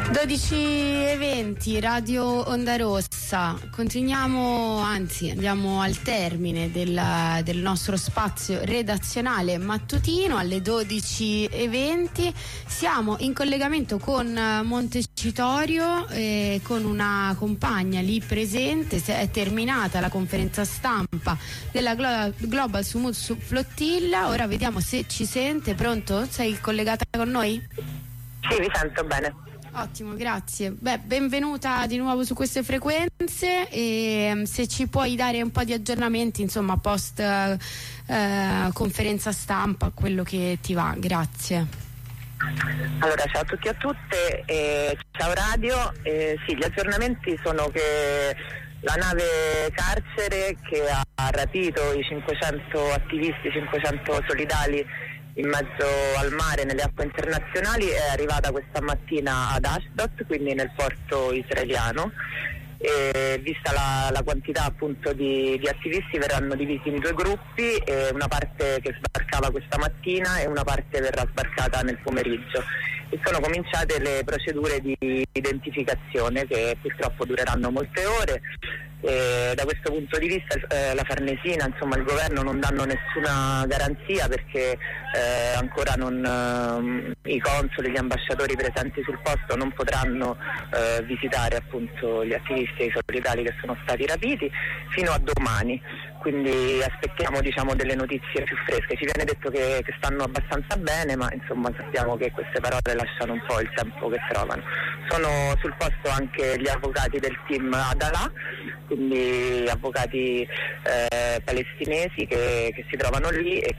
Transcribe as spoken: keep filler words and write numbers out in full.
dodici e venti, Radio Onda Rossa. Continuiamo, anzi andiamo al termine della, del nostro spazio redazionale mattutino alle dodici e venti. Siamo in collegamento con Montecitorio, eh, con una compagna lì presente. È terminata la conferenza stampa della Glo- Global Sumut Flottilla. Ora vediamo se ci sente. Pronto? Sei collegata con noi? Sì, vi sento bene. Ottimo, grazie. Beh, benvenuta di nuovo su queste frequenze e se ci puoi dare un po' di aggiornamenti, insomma, post eh, conferenza stampa, quello che ti va, grazie. Allora, ciao a tutti e a tutte, eh, ciao Radio. Eh, sì, gli aggiornamenti sono che la nave carcere che ha rapito i cinquecento attivisti, cinquecento solidali in mezzo al mare nelle acque internazionali è arrivata questa mattina ad Ashdod, quindi nel porto israeliano. E vista la, la quantità appunto di, di attivisti, verranno divisi in due gruppi, e una parte che sbarcava questa mattina e una parte verrà sbarcata nel pomeriggio, e sono cominciate le procedure di identificazione che purtroppo dureranno molte ore. E da questo punto di vista eh, la Farnesina, insomma il governo non danno nessuna garanzia, perché eh, ancora non, eh, i consoli, gli ambasciatori presenti sul posto non potranno eh, visitare appunto gli attivisti e i solidali che sono stati rapiti fino a domani, quindi aspettiamo diciamo delle notizie più fresche. Ci viene detto che, che stanno abbastanza bene, ma insomma sappiamo che queste parole lasciano un po' il tempo che trovano. Sono sul posto anche gli avvocati del team Adalah, quindi avvocati eh, palestinesi che, che si trovano lì e